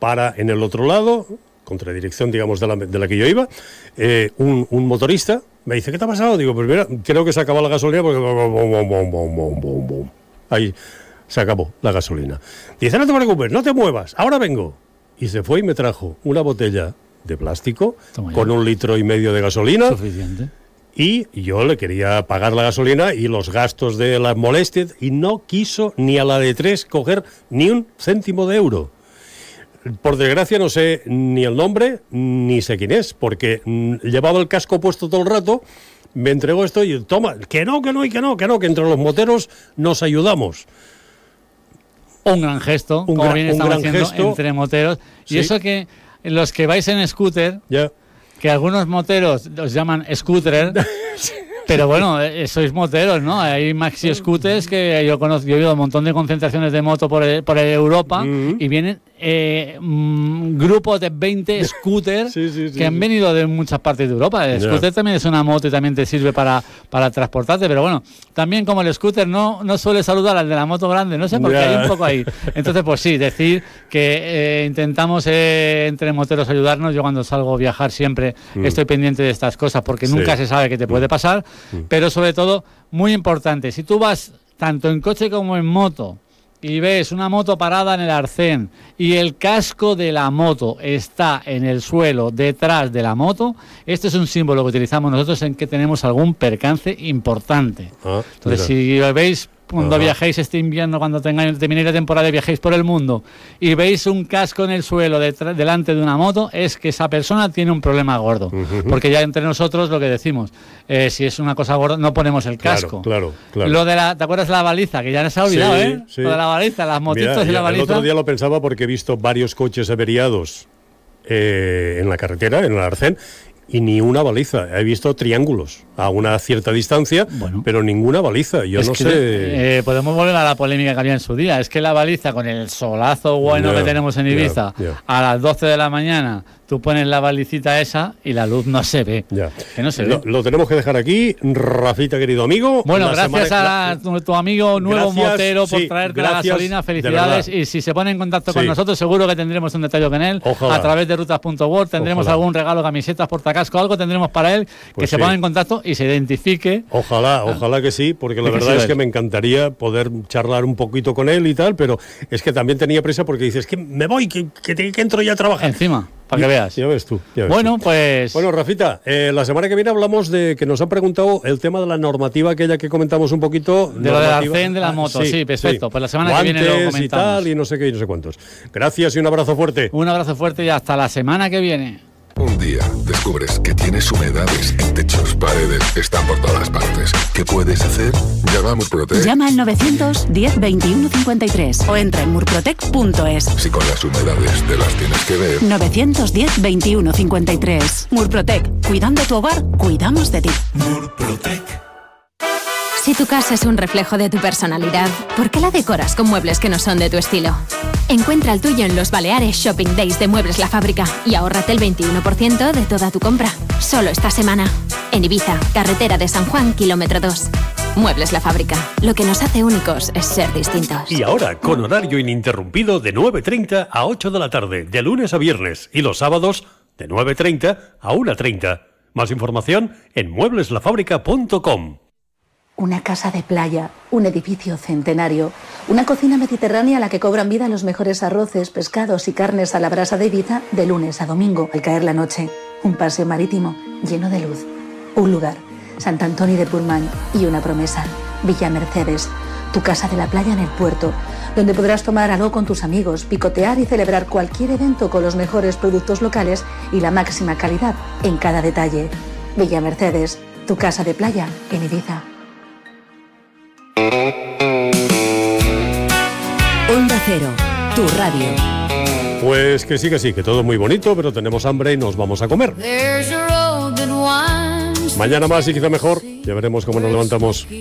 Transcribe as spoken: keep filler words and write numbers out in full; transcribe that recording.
para en el otro lado, contradirección, digamos, de la, de la que yo iba, eh, un, un motorista me dice, ¿qué te ha pasado? Digo, pues mira, creo que se acabó la gasolina porque... Ahí se acabó la gasolina. Dice, no te preocupes, no te muevas, ahora vengo. Y se fue y me trajo una botella de plástico con un litro y medio de gasolina. Suficiente. Y yo le quería pagar la gasolina y los gastos de las molestias y no quiso ni a la de tres coger ni un céntimo de euro. Por desgracia no sé ni el nombre ni sé quién es, porque mm, llevaba el casco puesto todo el rato, me entregó esto y toma, que no, que no y que no, que no, que entre los moteros nos ayudamos. Un gran gesto, un como gran, bien un estamos gran haciendo gesto. Entre moteros. Sí. Y eso que los que vais en scooter, Ya. que algunos moteros los llaman scooter, pero bueno, eh, sois moteros, ¿no? Hay maxi scooters que yo conozco, yo he ido a un montón de concentraciones de moto por, el, por el Europa Mm-hmm. y vienen eh, mm, grupos de veinte scooters Sí, sí, sí, que han sí. venido de muchas partes de Europa. El Ya. scooter también es una moto y también te sirve para, para transportarte, pero bueno, también como el scooter no, no suele saludar al de la moto grande, no sé, porque Ya. hay un poco ahí. Entonces, pues sí, decir que eh, intentamos eh, entre moteros ayudarnos. Yo cuando salgo a viajar siempre Mm. estoy pendiente de estas cosas porque Sí. nunca se sabe qué te puede pasar, Mm. pero sobre todo, muy importante, si tú vas tanto en coche como en moto y ves una moto parada en el arcén y el casco de la moto está en el suelo detrás de la moto, este es un símbolo que utilizamos nosotros en que tenemos algún percance importante. Ah, Entonces, mira. si veis cuando Ajá. viajéis este invierno, cuando tengáis terminéis la temporada y viajéis por el mundo y veis un casco en el suelo detrás, delante de una moto, es que esa persona tiene un problema gordo. Ujú. Porque ya entre nosotros lo que decimos, eh, si es una cosa gorda, no ponemos el casco. Claro, claro, claro. Lo de la, ¿te acuerdas de la baliza? Que ya no se ha olvidado, Sí, ¿eh? sí. Lo de la baliza, las motitos Mira, y la el baliza. otro día lo pensaba porque he visto varios coches averiados eh, en la carretera, en el arcén, y ni una baliza. He visto triángulos a una cierta distancia, Bueno. pero ninguna baliza. Yo Es no que, sé... eh, podemos volver a la polémica que había en su día. Es que la baliza, con el solazo bueno Ya, que tenemos en ya, Ibiza, ya. a las doce de la mañana, tú pones la balicita esa y la luz no se ve. Ya. Que no se Lo, ve. lo tenemos que dejar aquí. Rafita, querido amigo. Bueno, la gracias semana- a tu, tu amigo nuevo Gracias, motero por sí, traerte gracias, la gasolina. de Felicidades. verdad. Y si se pone en contacto con Sí. nosotros, seguro que tendremos un detalle con él. Ojalá. A través de rutas punto org tendremos Ojalá. algún regalo, camisetas, portacasco, algo tendremos para él. Que Pues se sí. ponga en contacto y se identifique. Ojalá, ojalá que sí, porque la Y que verdad sí, es ver. que me encantaría poder charlar un poquito con él y tal, pero es que también tenía prisa porque dices que me voy, que, que, que entro ya a trabajar. Encima, para que veas. Ya ves tú. ya ves Bueno, tú. pues. Bueno, Rafita, eh, la semana que viene hablamos de que nos han preguntado el tema de la normativa aquella que comentamos un poquito. De lo del normativa- arcén de la Ah, moto, sí, perfecto. Pues la semana que viene lo Guantes y comentamos. tal, y no sé qué, y no sé cuántos. Gracias y un abrazo fuerte. Un abrazo fuerte y hasta la semana que viene. Un día descubres que tienes humedades en techos, paredes, están por todas partes. ¿Qué puedes hacer? Llama a Murprotec. Llama al novecientos diez veintiuno cincuenta y tres o entra en murprotec punto es. Si con las humedades te las tienes que ver. novecientos diez veintiuno cincuenta y tres. Murprotec. Cuidando tu hogar, cuidamos de ti. Si tu casa es un reflejo de tu personalidad, ¿por qué la decoras con muebles que no son de tu estilo? Encuentra el tuyo en los Baleares Shopping Days de Muebles La Fábrica y ahórrate el veintiuno por ciento de toda tu compra. Solo esta semana. En Ibiza, carretera de San Juan, kilómetro dos. Muebles La Fábrica. Lo que nos hace únicos es ser distintos. Y ahora, con horario ininterrumpido de nueve treinta a ocho de la tarde, de lunes a viernes, y los sábados de nueve treinta a una treinta. Más información en muebles la fábrica punto com. Una casa de playa, un edificio centenario, una cocina mediterránea a la que cobran vida los mejores arroces, pescados y carnes a la brasa de Ibiza de lunes a domingo al caer la noche. Un paseo marítimo lleno de luz. Un lugar, Sant Antoni de Purman, y una promesa, Villa Mercedes, tu casa de la playa en el puerto, donde podrás tomar algo con tus amigos, picotear y celebrar cualquier evento con los mejores productos locales y la máxima calidad en cada detalle. Villa Mercedes, tu casa de playa en Ibiza. Onda Cero, tu radio. Pues que sí, que sí, que todo muy bonito, pero tenemos hambre y nos vamos a comer. Mañana más y quizá mejor. Ya veremos cómo nos levantamos.